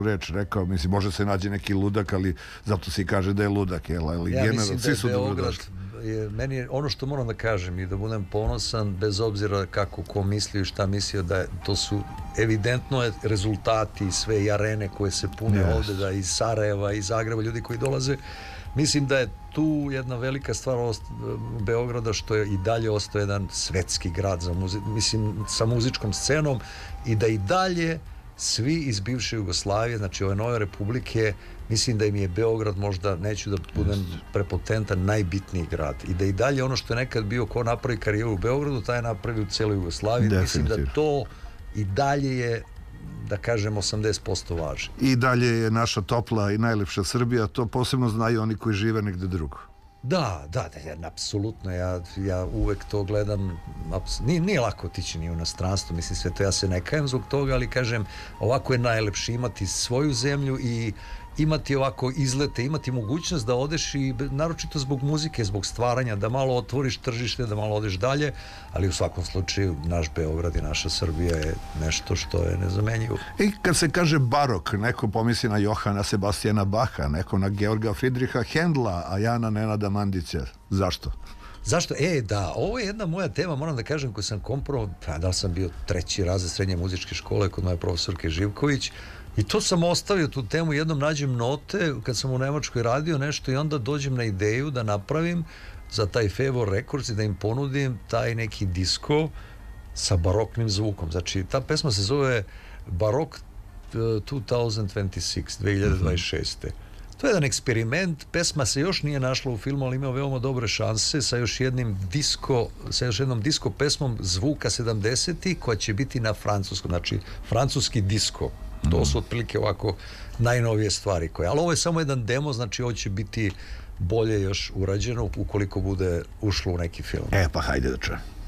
reč rekao, mislim, može se nađe neki ludak, ali zato se i kaže da je ludak, jel? Ali ja generalno, mislim da svi je su Beograd, meni je ono što moram da kažem i da budem ponosan, bez obzira kako ko mislio i šta mislio, da to su evidentno rezultati i sve i arene koje se pune ovde, da iz Sarajeva, iz Zagreba, ljudi koji dolaze. Mislim da je tu jedna velika stvar Beograda, što je i dalje ostao jedan svetski grad za mislim, sa muzičkom scenom, i da i dalje svi iz bivše Jugoslavije, znači ove nove republike, mislim da im je Beograd, možda, neću da budem prepotentan, najbitniji grad, i da i dalje ono što je nekad bio ko napravi karijeru u Beogradu, taj je napravi u cijeloj Jugoslaviji. Mislim da to i dalje je, da kažem, 80% važi. I dalje je naša topla i najlepša Srbija, to posebno znaju oni koji žive negde drugo. Da, apsolutno, ja uvek to gledam, nije lako otići ni u inostranstvo, mislim, sve to, ja se ne kajem zbog toga, ali kažem, ovako je najlepše imati svoju zemlju i imati ovako izlete, imati mogućnost da odeš, i naročito zbog muzike, zbog stvaranja, da malo otvoriš tržište, da malo odeš dalje, ali u svakom slučaju naš Beograd i naša Srbija je nešto što je nezamenjivo. I kad se kaže barok, neko pomisli na Johana Sebastijana Baha, neko na Georga Friedricha Händla, a ja na Nenada Mandića. Zašto? Zašto? Da, ovo je jedna moja tema, moram da kažem, koju sam komponovao, da li sam bio 3. razred srednje muzičke škole kod moje profesorke Živković, i to sam ostavio tu temu, jednom nađem note kad sam u Nemačkoj radio nešto i onda dođem na ideju da napravim za taj Favor Records i da im ponudim taj neki disko sa baroknim zvukom. Znači, ta pesma se zove Barok 2026, 2026. To je jedan eksperiment, pesma se još nije našla u filmu, ali ima veoma dobre šanse sa još jednom disko pesmom zvuka 70-ih, koja će biti na francuskom, znači francuski disko. To su otprilike ovako najnovije stvari koje, ali ovo je samo jedan demo, znači ovo će biti bolje još urađeno ukoliko bude ušlo u neki film. Pa hajde da čujem.